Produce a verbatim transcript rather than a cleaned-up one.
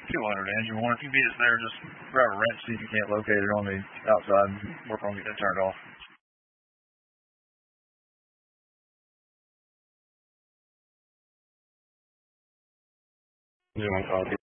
two hundred engine one. If you meet us there, just grab a wrench, see if you can't locate it on the outside, and work on getting it turned off. You want to call